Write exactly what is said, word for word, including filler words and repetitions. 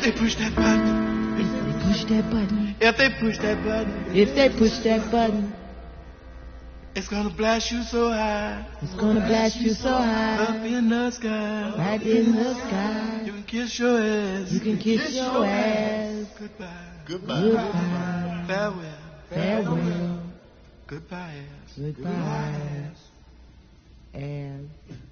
If they push that button, If they push that button, if they push that button, if they push that button, it's gonna blast you so high, it's gonna blast you so high, up in the sky, right in the sky. you can kiss your ass, You can kiss your ass. goodbye, Goodbye. Goodbye. farewell, Farewell. goodbye ass. Goodbye. Ass.